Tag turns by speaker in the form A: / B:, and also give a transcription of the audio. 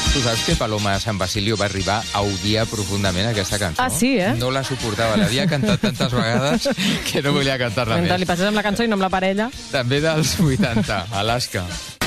A: Tu saps que Paloma San Basilio va arribar a odiar profundament aquesta cançó?
B: Ah, sí, eh?
A: No la suportava, l'havia cantat tantes vegades que no volia cantar-la
B: Mentre
A: més.
B: li passés amb la cançó i no amb la parella.
A: També dels 80, Alaska.